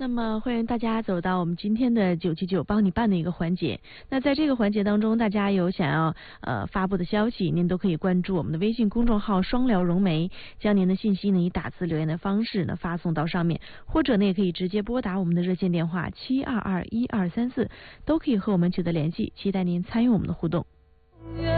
那么欢迎大家走到我们今天的979帮你办的一个环节。那在这个环节当中，大家有想要发布的消息，您都可以关注我们的微信公众号双聊融媒，将您的信息呢以打字留言的方式呢发送到上面，或者呢也可以直接拨打我们的热线电话7221234，都可以和我们取得联系，期待您参与我们的互动。